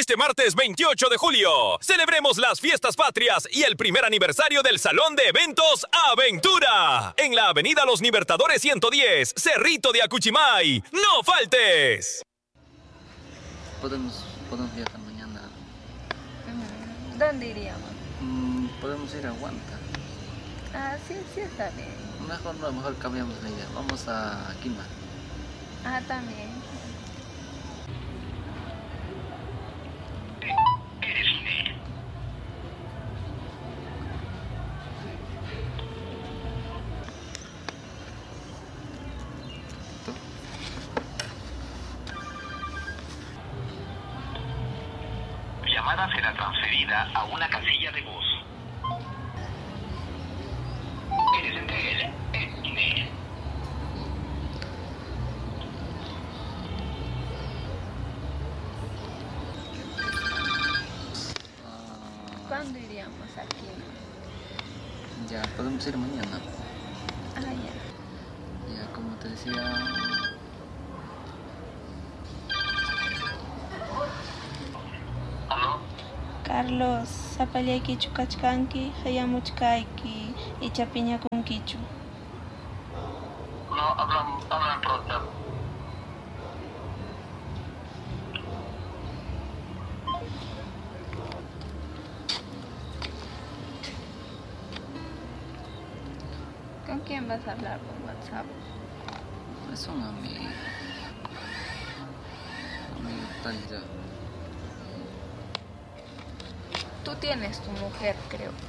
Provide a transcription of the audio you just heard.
Este martes 28 de julio, celebremos las fiestas patrias y el primer aniversario del Salón de Eventos Aventura en la Avenida Los Libertadores 110, Cerrito de Acuchimay. ¡No faltes! Podemos viajar mañana. ¿Dónde iríamos? Podemos ir a Huanta. Ah, sí, está bien. Mejor cambiamos la idea. Vamos a Quima. Ah, también. Llamada será transferida a una casilla de voz. Eres Entel, Etne. ¿Cuándo iríamos aquí? Ya, podemos ir mañana. Ah, ya. Ya, como te decía... Carlos, sapallayki chukachkanki, hayamuchkayki, y chapiñakunkichu. No, hablan pronto. ¿Con quién vas a hablar por WhatsApp? Es un amigo. Amigo tal ya. Tú tienes tu mujer, creo.